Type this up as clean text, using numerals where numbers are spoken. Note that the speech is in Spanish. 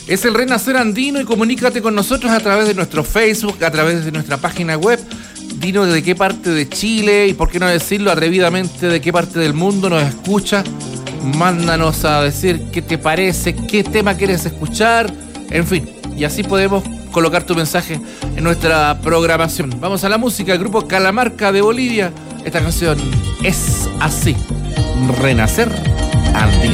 Es el Renacer Andino y comunícate con nosotros a través de nuestro Facebook, a través de nuestra página web. Dinos de qué parte de Chile y por qué no decirlo atrevidamente de qué parte del mundo nos escucha. Mándanos a decir qué te parece, qué tema quieres escuchar, en fin. Y así podemos colocar tu mensaje en nuestra programación. Vamos a la música, el grupo Calamarca de Bolivia. Esta canción es así, Renacer Andino.